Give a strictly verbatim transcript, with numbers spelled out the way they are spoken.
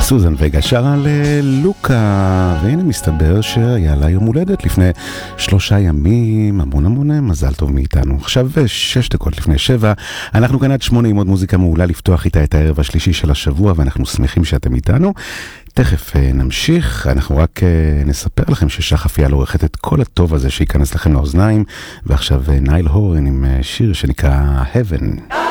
סוזן וגה שרה ללוקה, והנה מסתבר שהיה לה יום הולדת לפני שלושה ימים, המון המון מזל טוב מאיתנו. עכשיו שש דקות לפני שבע, אנחנו כאן עד שמונה עם עוד מוזיקה מעולה לפתוח איתה את הערב השלישי של השבוע, ואנחנו שמחים שאתם איתנו. תכף נמשיך, אנחנו רק נספר לכם ששחף יעל עורכת את כל הטוב הזה שיכנס לכם לאוזניים, ועכשיו נייל הורן עם שיר שנקרא Heaven.